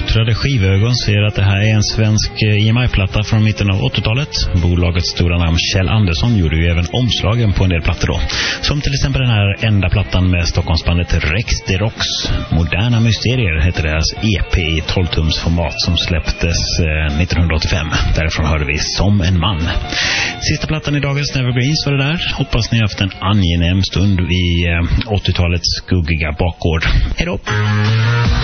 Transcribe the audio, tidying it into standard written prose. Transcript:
luttrade skivögon ser att det här är en svensk EMI-platta från mitten av 80-talet. Bolagets stora namn Kjell Andersson gjorde ju även omslagen på en del plattor då. Som till exempel den här enda plattan med Stockholmsbandet Rex de Rox. Moderna Mysterier heter deras EP i 12-tums format som släpptes 1985. Därifrån hörde vi Som en man. Sista plattan i dagens Nevergreens var det där. Hoppas ni har haft en angenäm stund i 80-talets skuggiga bakgård. Hej då!